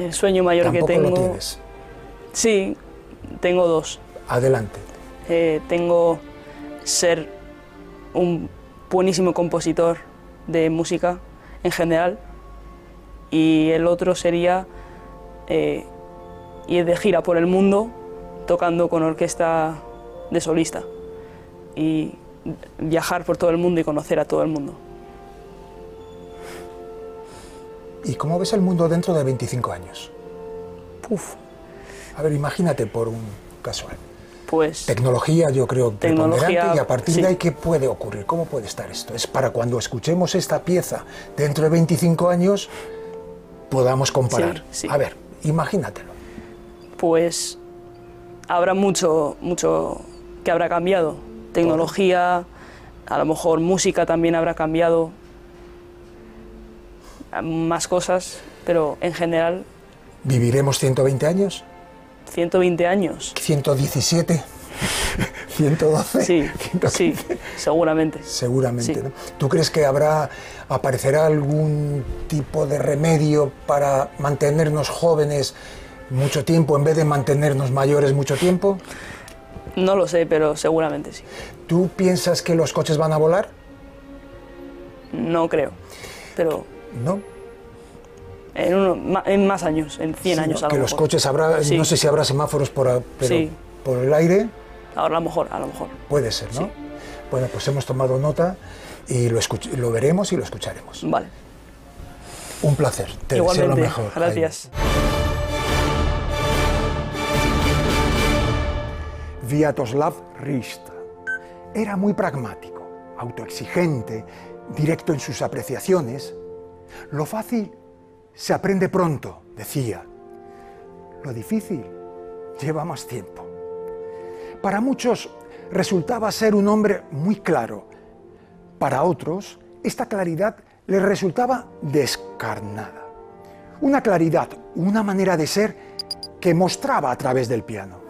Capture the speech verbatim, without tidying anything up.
El sueño mayor Tampoco que tengo... lo tienes. Sí, tengo dos. Adelante. Eh, tengo ser un buenísimo compositor de música en general, y el otro sería eh, ir de gira por el mundo tocando con orquesta de solista y viajar por todo el mundo y conocer a todo el mundo. ¿Y cómo ves el mundo dentro de veinticinco años? Uf, A ver, imagínate por un casual. pues Tecnología, yo creo, Tecnología, preponderante, y a partir sí. de ahí, ¿qué puede ocurrir? ¿Cómo puede estar esto? Es para cuando escuchemos esta pieza dentro de veinticinco años, podamos comparar. Sí, sí. A ver, imagínatelo. pues habrá mucho, mucho que habrá cambiado. Tecnología, a lo mejor música también habrá cambiado, más cosas, pero en general ¿Viviremos ciento veinte años? ciento veinte años. ¿ciento diecisiete? ¿ciento doce? Sí, ¿ciento sí, quince? seguramente. Seguramente, Sí. ¿no? ¿Tú crees que habrá, aparecerá algún tipo de remedio para mantenernos jóvenes mucho tiempo en vez de mantenernos mayores mucho tiempo? No lo sé, pero seguramente sí. ¿Tú piensas que los coches van a volar? No creo, pero No. en, uno, ma- en más años, en cien Sí, años ¿no? a lo Que los mejor. coches habrá, Sí. no sé si habrá semáforos por, a- pero Sí. por el aire, Ahora a lo mejor, a lo mejor. puede ser, ¿no? Sí. Bueno, pues hemos tomado nota y lo, escuch- lo veremos y lo escucharemos. Vale. Un placer, te deseo lo Igualmente, mejor. Jaime. gracias. Sviatoslav Rista era muy pragmático, autoexigente, directo en sus apreciaciones. Lo fácil se aprende pronto, decía. Lo difícil lleva más tiempo. Para muchos resultaba ser un hombre muy claro. Para otros, esta claridad les resultaba descarnada. Una claridad, una manera de ser que mostraba a través del piano.